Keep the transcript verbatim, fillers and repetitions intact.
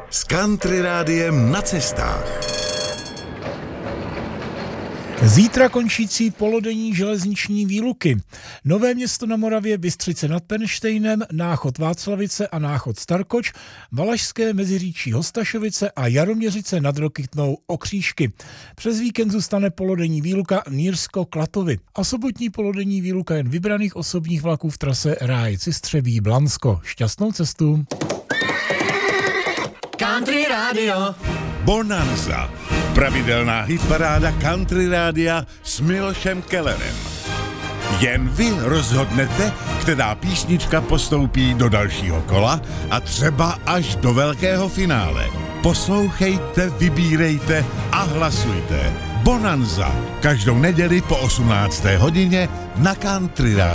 S Country Rádiem na cestách. Zítra končící polodenní železniční výluky. Nové Město na Moravě, Bystřice nad Pernštejnem, Náchod Václavice a Náchod Starkoč, Valašské Meziříčí Hostašovice a Jaroměřice nad Rokytnou Okřížky. Přes víkend zůstane polodenní výluka Nýrsko-Klatovy a sobotní polodenní výluka jen vybraných osobních vlaků v trase Rájci-Střebí-Blansko. Šťastnou cestu. Country Radio Bonanza. Pravidelná hitparáda Country Rádia s Milošem Kellerem. Jen vy rozhodnete, která písnička postoupí do dalšího kola a třeba až do velkého finále. Poslouchejte, vybírejte a hlasujte. Bonanza. Každou neděli po osmnácté hodině na Country Rádiu.